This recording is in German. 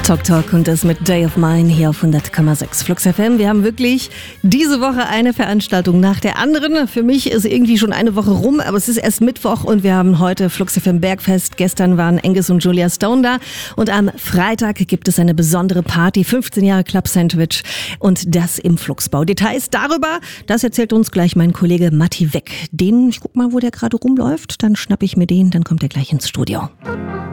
Talk und das mit Day of Mine hier auf 100,6 Flux FM. Wir haben wirklich diese Woche eine Veranstaltung nach der anderen. Für mich ist irgendwie schon eine Woche rum, aber es ist erst Mittwoch und wir haben heute Flux FM Bergfest. Gestern waren Angus und Julia Stone da und am Freitag gibt es eine besondere Party, 15 Jahre Club Sandwich und das im Fluxbau. Details darüber, das erzählt uns gleich mein Kollege Matti Weck. Ich guck mal, wo der gerade rumläuft, dann schnapp ich mir den, dann kommt er gleich ins Studio.